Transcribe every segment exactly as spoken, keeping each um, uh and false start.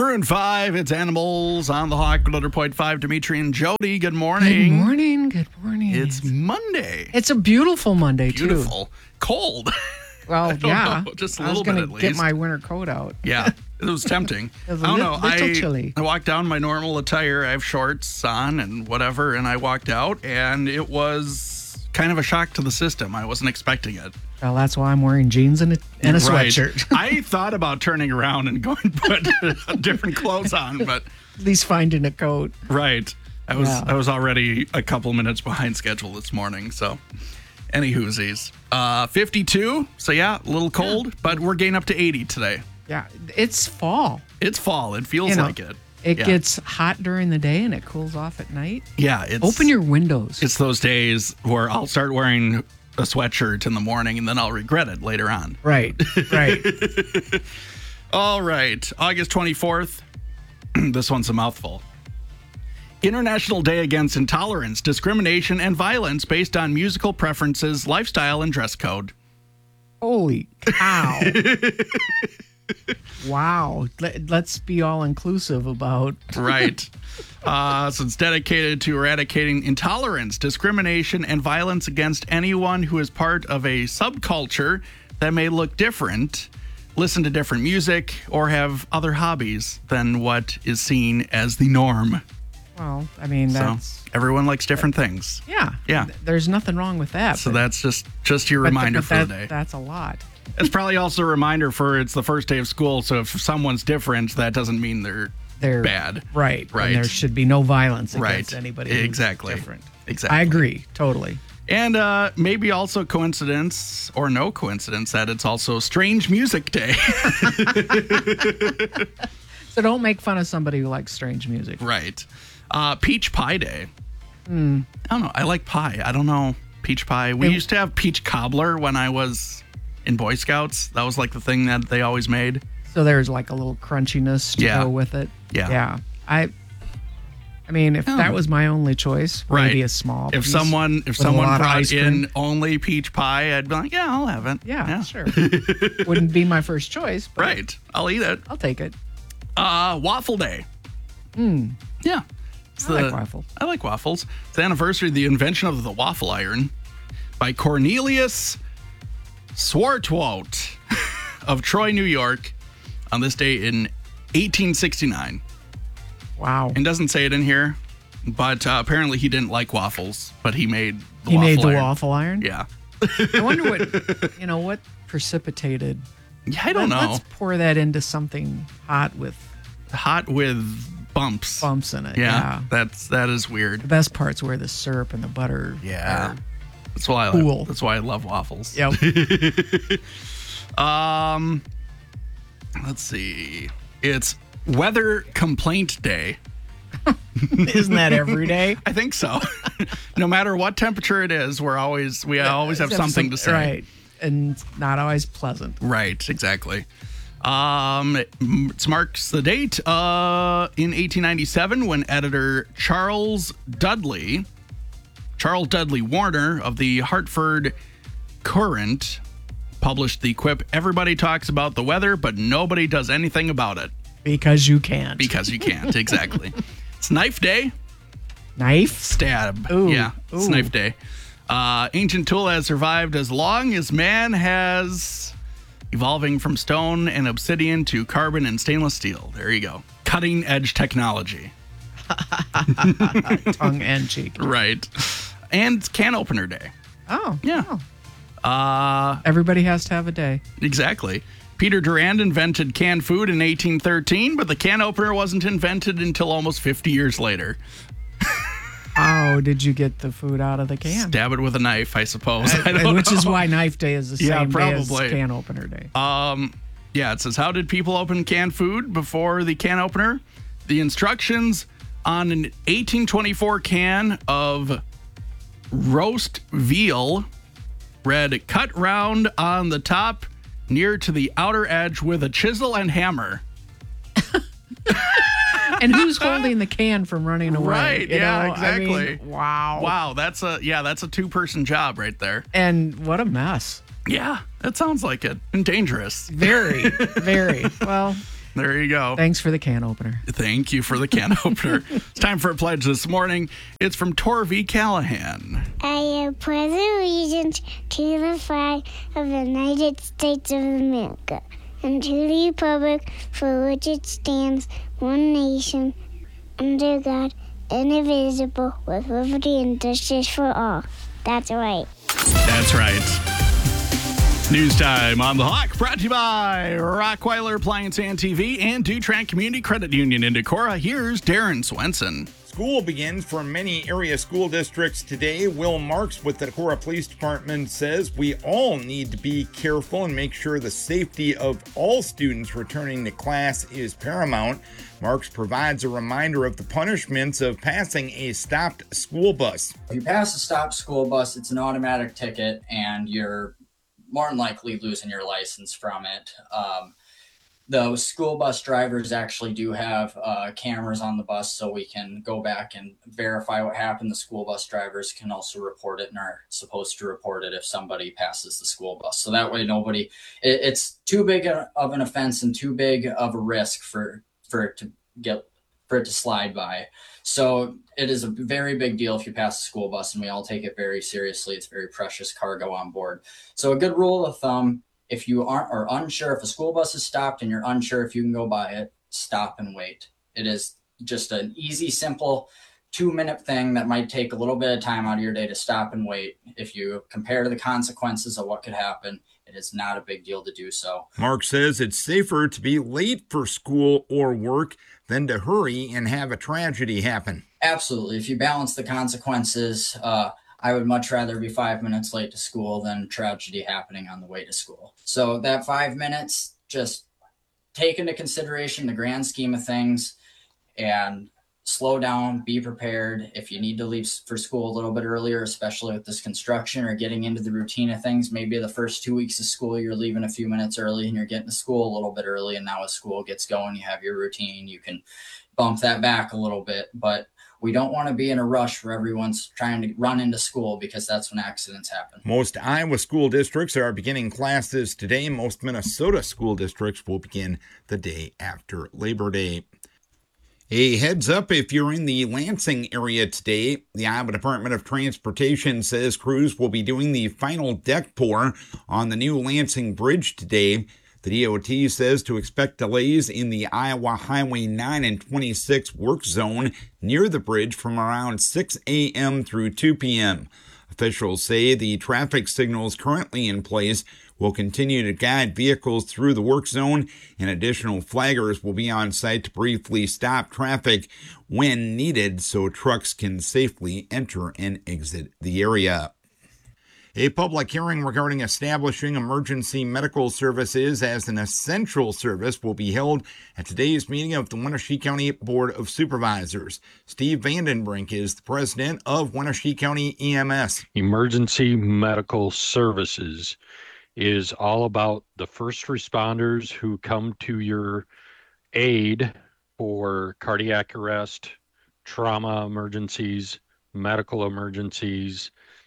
Maroon five, it's Animals on the Hawk, one hundred point five. Dimitri and Jody, good Good morning. morning. Good morning. It's Monday. It's a beautiful Monday, Beautiful. Cold. too. Well, I don't yeah. know, just a I was little bit gonna at get least. my winter coat out. Yeah, it was tempting. It was a I don't li- know. little I, chilly. I walked down my normal attire. I have shorts on and whatever, and I walked out, and it was kind of a shock to the system. I wasn't expecting it. Well, that's why I'm wearing jeans and a, and a Right. sweatshirt. I thought about turning around and going put different clothes on, but At least finding a coat. right. I was Yeah. I was already a couple minutes behind schedule this morning, so any whoosies. Uh, fifty-two, so yeah, a little cold, but we're getting up to eighty today. Yeah, it's fall. It's fall. It feels You know, like it. It Yeah. gets hot during the day and it cools off at night. Yeah, it's Open your windows. It's those days where I'll start wearing a sweatshirt in the morning and then I'll regret it later on. Right, right. All right, August twenty-fourth. This one's a mouthful. International Day Against Intolerance, Discrimination, and Violence Based on Musical Preferences, Lifestyle, and Dress Code. Holy cow. Wow. Let, let's be all inclusive about. Right. Uh, so it's dedicated to eradicating intolerance, discrimination, and violence against anyone who is part of a subculture that may look different, listen to different music, or have other hobbies than what is seen as the norm. Well, I mean, that's. So everyone likes different things. Yeah. Yeah. th- There's nothing wrong with that. So but- that's just just your but th- reminder but for that- the day. That's a lot. It's probably also a reminder for it's the first day of school. So if someone's different, that doesn't mean they're They're bad. Right. Right. And there should be no violence against Right. anybody who's Exactly. different. Exactly. I agree. Totally. And uh, maybe also coincidence or no coincidence that it's also Strange Music Day. So don't make fun of somebody who likes strange music. Right. Uh, Peach Pie Day. Hmm. I don't know. I like pie. I don't know. Peach pie. We It- used to have peach cobbler when I was in Boy Scouts. That was like the thing that they always made. So there's like a little crunchiness to Yeah. go with it. Yeah. Yeah. I I mean, if Oh. that was my only choice, Right. maybe a small If piece someone if with a someone lot of brought ice cream. in only peach pie, I'd be like, yeah, I'll have it. Yeah, sure. Wouldn't be my first choice, but Right. I'll eat it. I'll take it. Uh, Waffle Day. Hmm. Yeah. It's I like waffles. I like waffles. It's the anniversary of the invention of the waffle iron by Cornelius Swartwout of Troy, New York, on this day in eighteen sixty-nine. Wow. And doesn't say it in here, but uh, apparently he didn't like waffles, but he made the He waffle made the iron. waffle iron? Yeah. I wonder what, you know, what precipitated. Yeah, I don't Let- know. Let's pour that into something hot with Hot with bumps. bumps in it. Yeah, Yeah. that's that is weird. The best part's where the syrup and the butter. Yeah. are- That's why I Cool. that's why I love waffles. Yep. Um, let's see. It's Weather Complaint Day. Isn't that every day? I think so. No matter what temperature it is, we're always we always have something to say. Right. And not always pleasant. Right, exactly. Um, it marks the date uh, in eighteen ninety-seven when editor Charles Dudley, Charles Dudley Warner of the Hartford Courant, published the quip, "Everybody talks about the weather, but nobody does anything about it." Because you can't. Because you can't, exactly. It's Knife Day. Knife? Stab. Ooh, Yeah, it's ooh. Knife Day. Uh, ancient tool has survived as long as man has, evolving from stone and obsidian to carbon and stainless steel. There you go. Cutting edge technology. Tongue and cheek. Right. And Can Opener Day. Oh. Yeah. oh. Uh, Everybody has to have a day. exactly. Peter Durand invented canned food in eighteen thirteen, but the can opener wasn't invented until almost fifty years later. How did you get the food out of the can? Stab it with a knife, I suppose. I don't Uh, Which is know. why Knife Day is the Yeah, same day as probably. Can Opener Day. Um, yeah, it says, how did people open canned food before the can opener? The instructions on an eighteen twenty-four can of roast veal read, cut round on the top near to the outer edge with a chisel and hammer. And who's holding the can from running away? Right, You yeah, know, I mean, exactly. wow. Wow, that's a, yeah, that's a two-person job right there. And what a mess. Yeah, that sounds like it. And dangerous. Very, very. Well, There you go. Thanks for the can opener. Thank you for the can opener. It's time for a pledge this morning. It's from Torvey Callahan. I pledge allegiance to the flag of the United States of America and to the republic for which it stands, one nation, under God, indivisible, with liberty and justice for all. That's right. That's right. News time on the Hawk, brought to you by Rockweiler Appliance and T V and Dutran Community Credit Union in Decorah. Here's Darren Swenson. School begins for many area school districts today. Will Marks with the Decorah Police Department says we all need to be careful and make sure the safety of all students returning to class is paramount. Marks provides a reminder of the punishments of passing a stopped school bus. If you pass a stopped school bus, it's an automatic ticket and you're more than likely losing your license from it. Um, the school bus drivers actually do have uh, cameras on the bus, so we can go back and verify what happened. The school bus drivers can also report it and are supposed to report it if somebody passes the school bus. So that way nobody, it, it's too big of an offense and too big of a risk for, for it to get, for it to slide by. So it is a very big deal if you pass the school bus, and we all take it very seriously. It's very precious cargo on board. So a good rule of thumb, if you aren't or unsure if a school bus is stopped and you're unsure if you can go by it, stop and wait. It is just an easy, simple two minute thing that might take a little bit of time out of your day to stop and wait. If you compare to the consequences of what could happen, it is not a big deal to do so. Mark says it's safer to be late for school or work than to hurry and have a tragedy happen. Absolutely. If you balance the consequences, uh, I would much rather be five minutes late to school than tragedy happening on the way to school. So that five minutes, just take into consideration the grand scheme of things and slow down, be prepared. If you need to leave for school a little bit earlier, especially with this construction or getting into the routine of things, maybe the first two weeks of school, you're leaving a few minutes early and you're getting to school a little bit early. And now as school gets going, you have your routine, you can bump that back a little bit. But we don't want to be in a rush where everyone's trying to run into school, because that's when accidents happen. Most Iowa school districts are beginning classes today. Most Minnesota school districts will begin the day after Labor Day. A heads up if you're in the Lansing area today. The Iowa Department of Transportation says crews will be doing the final deck pour on the new Lansing Bridge today. The D O T says to expect delays in the Iowa Highway nine and twenty-six work zone near the bridge from around six a.m. through two p.m. Officials say the traffic signals currently in place will continue to guide vehicles through the work zone, and additional flaggers will be on site to briefly stop traffic when needed so trucks can safely enter and exit the area. A public hearing regarding establishing emergency medical services as an essential service will be held at today's meeting of the Wenatchee County Board of Supervisors. Steve Vandenbrink is the president of Wenatchee County E M S. Emergency medical services is all about the first responders who come to your aid for cardiac arrest, trauma emergencies, medical emergencies,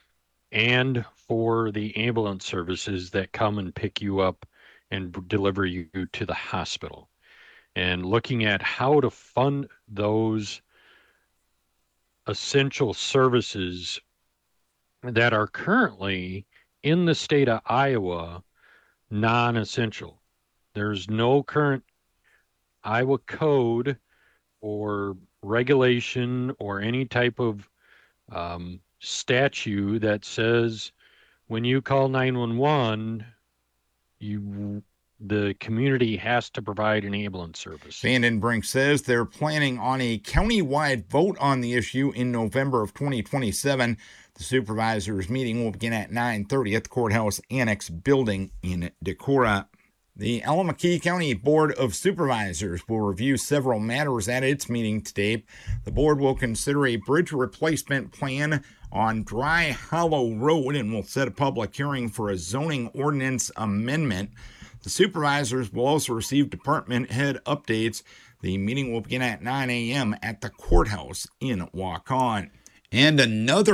and for the ambulance services that come and pick you up and deliver you to the hospital. And looking at how to fund those essential services that are currently in the state of Iowa non-essential. There's no current Iowa code or regulation or any type of um, statute that says when you call nine one one, you the community has to provide an ambulance service. Vandenbrink says they're planning on a county-wide vote on the issue in November of twenty twenty-seven. The supervisors meeting will begin at nine thirty at the Courthouse Annex building in Decorah. The Allamakee County Board of Supervisors will review several matters at its meeting today. The board will consider a bridge replacement plan on Dry Hollow Road and will set a public hearing for a zoning ordinance amendment. The supervisors will also receive department head updates. The meeting will begin at nine a.m. at the courthouse in Waukon. And another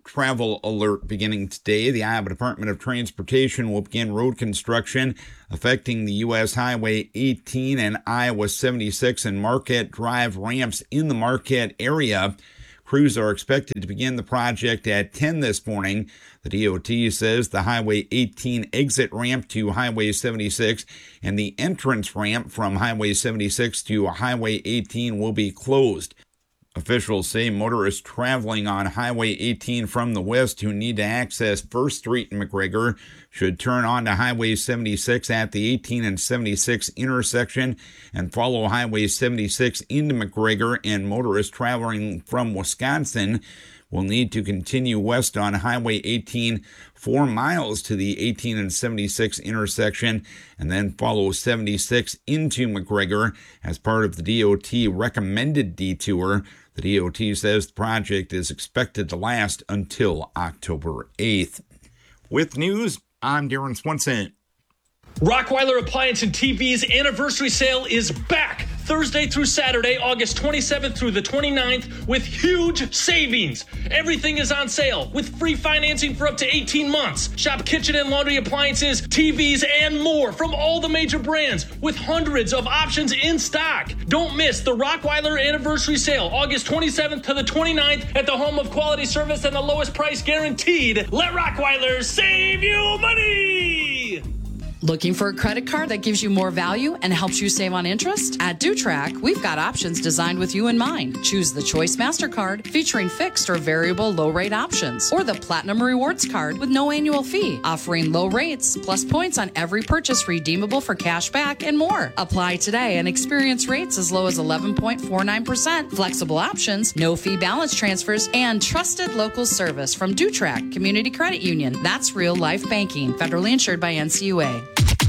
travel alert beginning today. The Iowa Department of Transportation will begin road construction affecting the U S Highway eighteen and Iowa seventy-six and Marquette Drive ramps in the Marquette area. Crews are expected to begin the project at ten this morning. The D O T says the Highway eighteen exit ramp to Highway seventy-six and the entrance ramp from Highway seventy-six to Highway eighteen will be closed. Officials say motorists traveling on Highway eighteen from the west who need to access First Street in McGregor should turn onto Highway seventy-six at the eighteen and seventy-six intersection and follow Highway seventy-six into McGregor, and motorists traveling from Wisconsin will need to continue west on Highway eighteen four miles to the eighteen and seventy-six intersection and then follow seventy-six into McGregor as part of the D O T recommended detour. The D O T says the project is expected to last until October eighth. With news, I'm Darren Swenson. Rockweiler Appliance and T V's anniversary sale is back Thursday through Saturday, August twenty-seventh through the twenty-ninth, with huge savings. Everything is on sale with free financing for up to eighteen months. Shop kitchen and laundry appliances, T Vs, and more from all the major brands with hundreds of options in stock. Don't miss the Rockweiler anniversary sale, August twenty-seventh to the twenty-ninth, at the home of quality service and the lowest price guaranteed. Let Rockweiler save you money! Looking for a credit card that gives you more value and helps you save on interest? At DuTrack, we've got options designed with you in mind. Choose the Choice MasterCard featuring fixed or variable low rate options, or the Platinum Rewards Card with no annual fee, offering low rates plus points on every purchase redeemable for cash back and more. Apply today and experience rates as low as eleven point four nine percent. Flexible options, no fee balance transfers, and trusted local service from DuTrack Community Credit Union. That's real life banking. Federally insured by N C U A.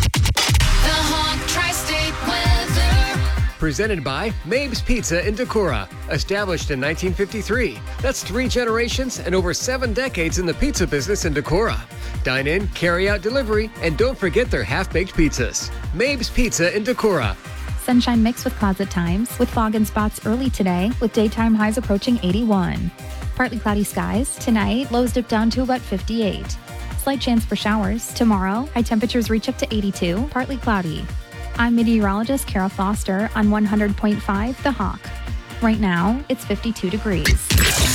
Presented by Mabe's Pizza in Decorah. Established in nineteen fifty-three. That's three generations and over seven decades in the pizza business in Decorah. Dine in, carry out delivery, and don't forget their half-baked pizzas. Mabe's Pizza in Decorah. Sunshine mixed with cloud times, with fog and spots early today, with daytime highs approaching eighty-one. Partly cloudy skies. Tonight, lows dip down to about fifty-eight. Slight chance for showers. Tomorrow, high temperatures reach up to eighty-two, partly cloudy. I'm meteorologist Kara Foster on one hundred point five The Hawk. Right now, it's fifty-two degrees.